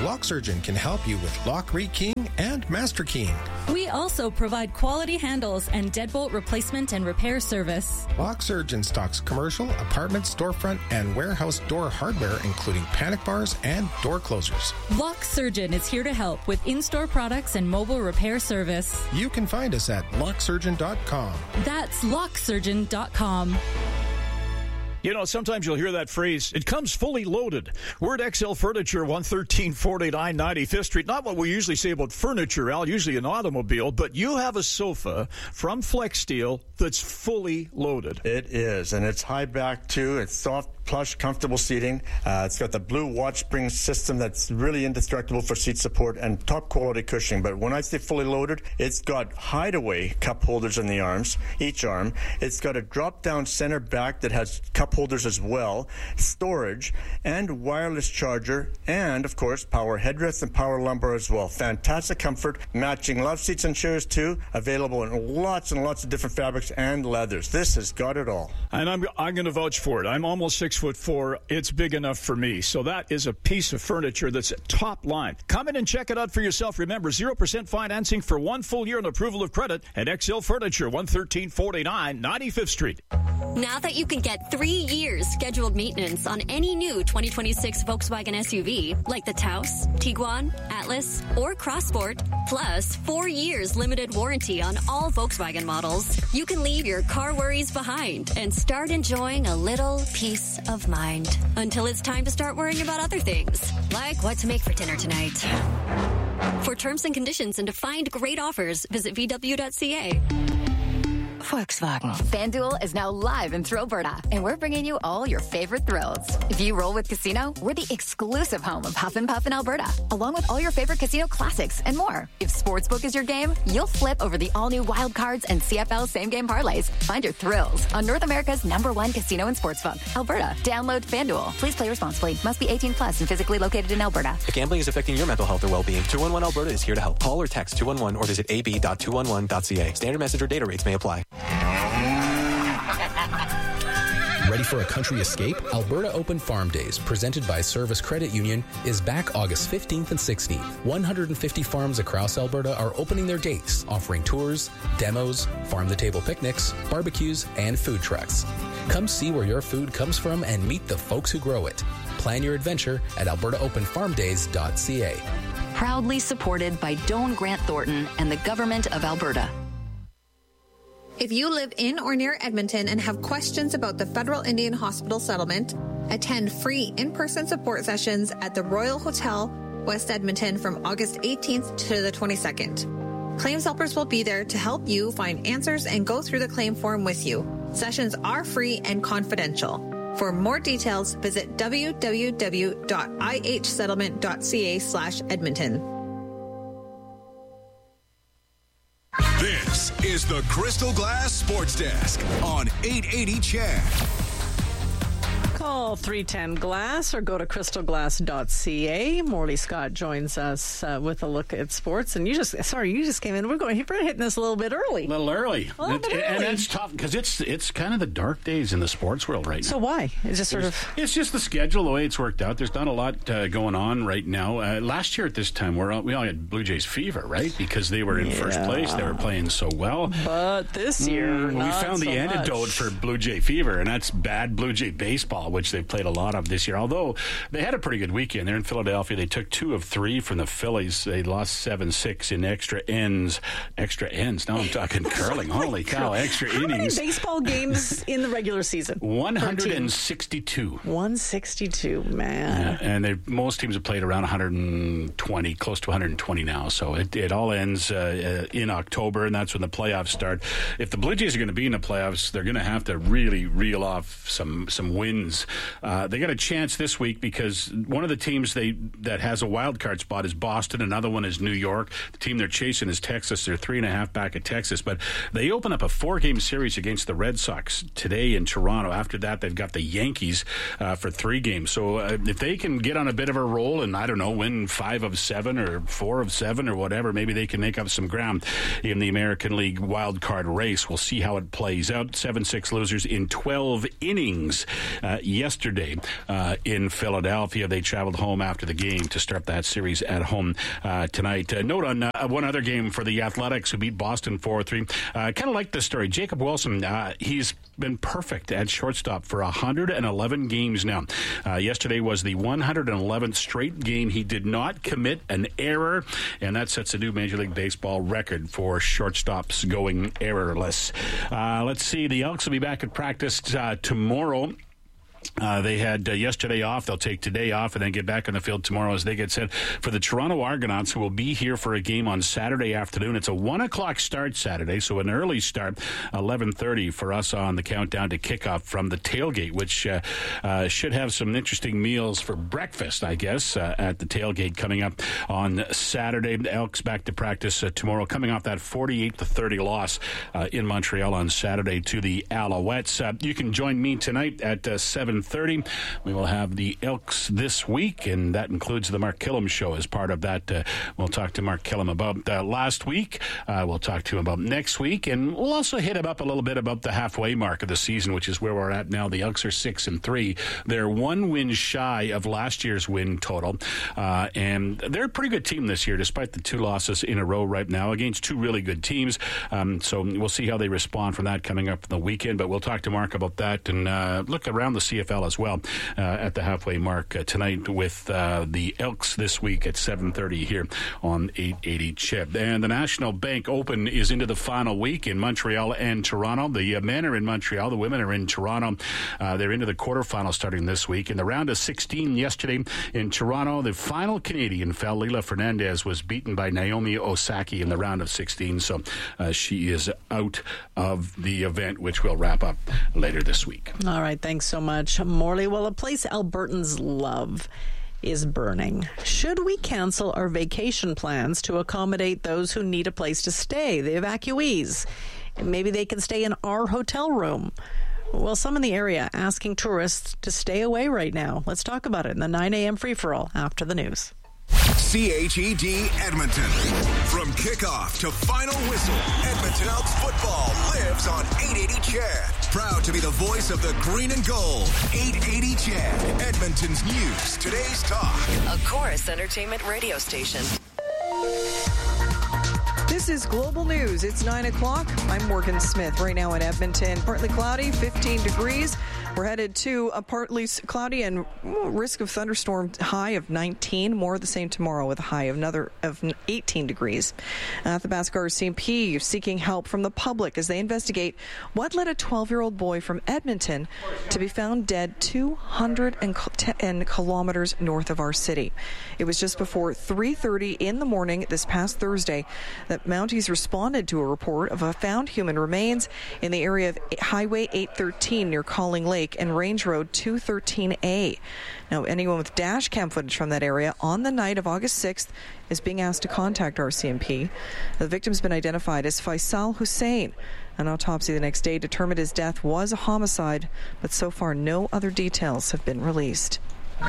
Lock Surgeon can help you with lock rekeying and master keying. We also provide quality handles and deadbolt replacement and repair service. Lock Surgeon stocks commercial, apartment, storefront, and warehouse door hardware, including panic bars and door closers. Lock Surgeon is here to help with in-store products and mobile repair service. You can find us at locksurgeon.com. That's locksurgeon.com. You know, sometimes you'll hear that phrase, it comes fully loaded. We're at XL Furniture, 11349 95th Street. Not what we usually say about furniture, Al, usually an automobile, but you have a sofa from Flex Steel that's fully loaded. It is, and it's high back too. It's soft, plush, comfortable seating. It's got the blue watch spring system that's really indestructible for seat support and top quality cushioning. But when I say fully loaded, it's got hideaway cup holders in the arms, each arm. It's got a drop-down center back that has cup holders as well, storage, and wireless charger, and, of course, power headrests and power lumbar as well. Fantastic comfort, matching love seats and chairs, too, available in lots and lots of different fabrics and leathers. This has got it all. And I'm going to vouch for it. I'm almost 6'4". It's big enough for me. So that is a piece of furniture that's top line. Come in and check it out for yourself. Remember, 0% financing for 1 full year and approval of credit at XL Furniture, 11349 95th Street. Now that you can get 3 years scheduled maintenance on any new 2026 Volkswagen SUV, like the Taos, Tiguan, Atlas, or Crossport, plus 4 years limited warranty on all Volkswagen models, you can leave your car worries behind and start enjoying a little peace of mind. Until it's time to start worrying about other things, like what to make for dinner tonight. For terms and conditions and to find great offers, visit VW.ca. Volkswagen. FanDuel is now live in Thrillberta, and we're bringing you all your favorite thrills. If you roll with Casino, we're the exclusive home of Huff and Puff in Alberta, along with all your favorite casino classics and more. If Sportsbook is your game, you'll flip over the all-new Wild Cards and CFL same-game parlays. Find your thrills on North America's #1 casino and sportsbook, Alberta. Download FanDuel. Please play responsibly. Must be 18 plus and physically located in Alberta. If gambling is affecting your mental health or well-being, 211 Alberta is here to help. Call or text 211 or visit ab.211.ca. Standard message or data rates may apply. Ready for a country escape? Alberta Open Farm Days, presented by Service Credit Union, is back August 15th and 16th. 150 farms across Alberta are opening their gates, offering tours, demos, farm-to-table picnics, barbecues, and food trucks. Come see where your food comes from and meet the folks who grow it. Plan your adventure at albertaopenfarmdays.ca. Proudly supported by Doane Grant Thornton and the Government of Alberta. If you live in or near Edmonton and have questions about the Federal Indian Hospital settlement, attend free in-person support sessions at the Royal Hotel, West Edmonton from August 18th to the 22nd. Claims helpers will be there to help you find answers and go through the claim form with you. Sessions are free and confidential. For more details, visit www.ihsettlement.ca/Edmonton. This is the Crystal Glass Sports Desk on 880 CHED. Call 310-GLASS or go to crystalglass.ca. Morley Scott joins us with a look at sports. And you just came in. We're hitting this a little bit early. A little early. And that's tough because it's kind of the dark days in the sports world right now. So why? It's just It's just the schedule, the way it's worked out. There's not a lot going on right now. Last year at this time, we all had Blue Jays fever, right? Because they were in first place. They were playing so well. But this year, we found the antidote for Blue Jay fever, and that's bad Blue Jay baseball, which they've played a lot of this year. Although they had a pretty good weekend. They're in Philadelphia. They took 2 of 3 from the Phillies. They lost 7-6 in extra ends. Extra ends. Now I'm talking curling. Holy cow. Extra innings. How many baseball games in the regular season? 162. 162, man. Yeah, and most teams have played around 120, close to 120 now. So it all ends in October, and that's when the playoffs start. If the Blue Jays are going to be in the playoffs, they're going to have to really reel off some wins. They got a chance this week because one of the teams that has a wild card spot is Boston. Another one is New York. The team they're chasing is Texas. They're 3.5 back at Texas. But they open up a 4-game series against the Red Sox today in Toronto. After that, they've got the Yankees for 3 games. So if they can get on a bit of a roll and, I don't know, win 5 of 7 or 4 of 7 or whatever, maybe they can make up some ground in the American League wild card race. We'll see how it plays out. 7-6 losers in 12 innings yesterday. yesterday in Philadelphia. They traveled home after the game to start that series at home tonight. Note on one other game for the Athletics, who beat Boston 4-3. Kind of like this story. Jacob Wilson, he's been perfect at shortstop for 111 games now. Yesterday was the 111th straight game he did not commit an error, and that sets a new Major League Baseball record for shortstops going errorless. Let's see. The Elks will be back at practice tomorrow. They had yesterday off. They'll take today off and then get back on the field tomorrow as they get set for the Toronto Argonauts, who will be here for a game on Saturday afternoon. It's a 1 o'clock start Saturday, so an early start, 11:30 for us on the countdown to kickoff from the tailgate, which should have some interesting meals for breakfast, I guess, at the tailgate coming up on Saturday. The Elks back to practice tomorrow, coming off that 48-30 loss in Montreal on Saturday to the Alouettes. You can join me tonight at 7:30. We will have the Elks this week, and that includes the Mark Killam Show as part of that. We'll talk to Mark Killam about last week. We'll talk to him about next week, and we'll also hit him up a little bit about the halfway mark of the season, which is where we're at now. The Elks are 6-3. They're 1 win shy of last year's win total, and they're a pretty good team this year, despite the 2 losses in a row right now against 2 really good teams. So we'll see how they respond from that coming up the weekend, but we'll talk to Mark about that and look around the CFL as well at the halfway mark tonight with the Elks this week at 7:30 here on 880 CHED. And the National Bank Open is into the final week in Montreal and Toronto. The men are in Montreal. The women are in Toronto. They're into the quarterfinals starting this week. In the round of 16 yesterday in Toronto, the final Canadian fell. Leila Fernandez was beaten by Naomi Osaka in the round of 16, so she is out of the event, which we'll wrap up later this week. All right, thanks so much, Morley. Well, a place Albertans love is burning. Should we cancel our vacation plans to accommodate those who need a place to stay, the evacuees? Maybe they can stay in our hotel room. Well, some in the area asking tourists to stay away right now. Let's talk about it in the 9 a.m. free-for-all after the news. CHED Edmonton. From kickoff to final whistle, Edmonton Elks football lives on 880 CHED. Proud to be the voice of the green and gold. 880 CHED, Edmonton's news, today's talk. A Chorus Entertainment radio station. This is Global News. It's 9 o'clock. I'm Morgan Smith. Right now in Edmonton, partly cloudy, 15 degrees. We're headed to a partly cloudy and risk of thunderstorm high of 19. More of the same tomorrow with a high of 18 degrees. Athabasca RCMP seeking help from the public as they investigate what led a 12-year-old boy from Edmonton to be found dead 210 kilometers north of our city. It was just before 3:30 in the morning this past Thursday that Mounties responded to a report of a found human remains in the area of Highway 813 near Calling Lake and Range Road 213A. Now, anyone with dash cam footage from that area on the night of August 6th is being asked to contact RCMP. The victim's been identified as Faisal Hussein. An autopsy the next day determined his death was a homicide, but so far no other details have been released.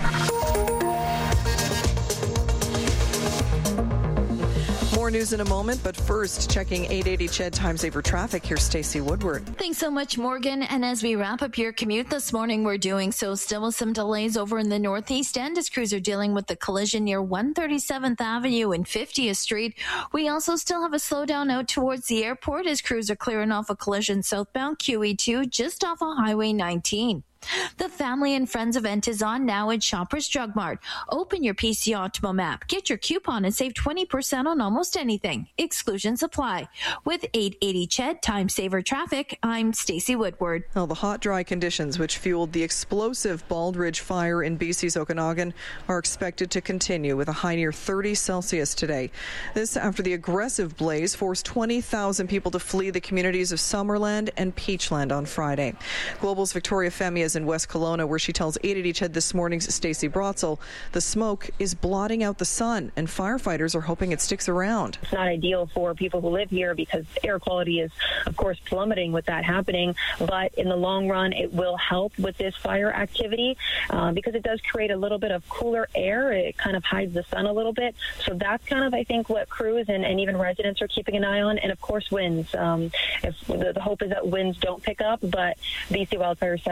More news in a moment, but first, checking 880 CHED Time Saver traffic. Here's Stacey Woodward. Thanks so much, Morgan. And as we wrap up your commute this morning, we're doing so still with some delays over in the Northeast End as crews are dealing with the collision near 137th Avenue and 50th Street. We also still have a slowdown out towards the airport as crews are clearing off a collision southbound QE2 just off of Highway 19. The Family and Friends event is on now at Shoppers Drug Mart. Open your PC Optimum app, get your coupon, and save 20% on almost anything. Exclusions apply. With 880 CHED Time Saver Traffic, I'm Stacey Woodward. Well, the hot, dry conditions which fueled the explosive Bald Ridge fire in BC's Okanagan are expected to continue with a high near 30 Celsius today. This after the aggressive blaze forced 20,000 people to flee the communities of Summerland and Peachland on Friday. Global's Victoria Femi is in West Kelowna, where she tells 880 CHED this morning's Stacey Brotzel the smoke is blotting out the sun, and firefighters are hoping it sticks around. It's not ideal for people who live here because air quality is, of course, plummeting with that happening, but in the long run, it will help with this fire activity because it does create a little bit of cooler air. It kind of hides the sun a little bit. So that's kind of, I think, what crews and even residents are keeping an eye on. And, of course, winds. If the hope is that winds don't pick up, but BC Wildfire says there are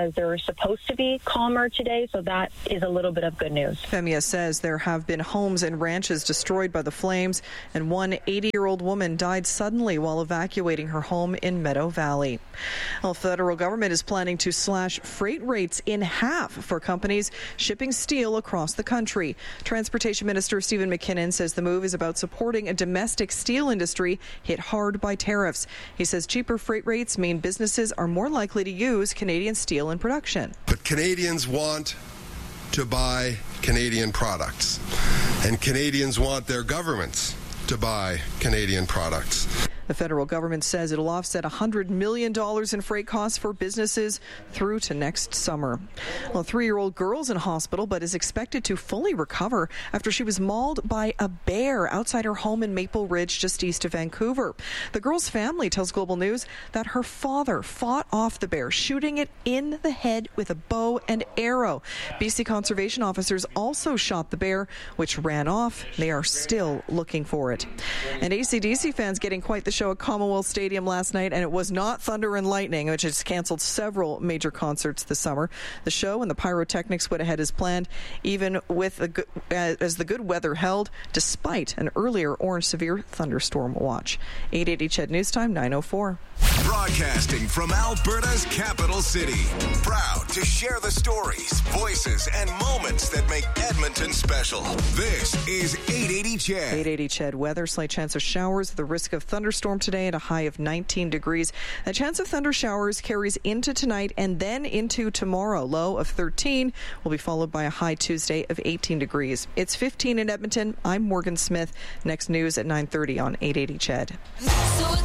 supposed to be calmer today, so that is a little bit of good news. FEMIA says there have been homes and ranches destroyed by the flames, and one 80-year-old woman died suddenly while evacuating her home in Meadow Valley. Well, the federal government is planning to slash freight rates in half for companies shipping steel across the country. Transportation Minister Stephen McKinnon says the move is about supporting a domestic steel industry hit hard by tariffs. He says cheaper freight rates mean businesses are more likely to use Canadian steel in production. But Canadians want to buy Canadian products, and Canadians want their governments to buy Canadian products. The federal government says it'll offset $100 million in freight costs for businesses through to next summer. Well, a 3-year-old girl's in hospital but is expected to fully recover after she was mauled by a bear outside her home in Maple Ridge, just east of Vancouver. The girl's family tells Global News that her father fought off the bear, shooting it in the head with a bow and arrow. BC conservation officers also shot the bear, which ran off. They are still looking for it. And AC/DC fans getting quite the show at Commonwealth Stadium last night, and it was not Thunder and Lightning, which has canceled several major concerts this summer. The show and the pyrotechnics went ahead as planned, even with as the good weather held, despite an earlier orange severe thunderstorm watch. 880 CHED News Time, 9:04. Broadcasting from Alberta's capital city. Proud to share the stories, voices, and moments that make Edmonton special. This is 880 CHED. 880 CHED weather. Slight chance of showers. The risk of thunderstorm today at a high of 19 degrees. A chance of thunder showers carries into tonight and then into tomorrow. Low of 13 will be followed by a high Tuesday of 18 degrees. It's 15 in Edmonton. I'm Morgan Smith. Next news at 9:30 on 880 CHED.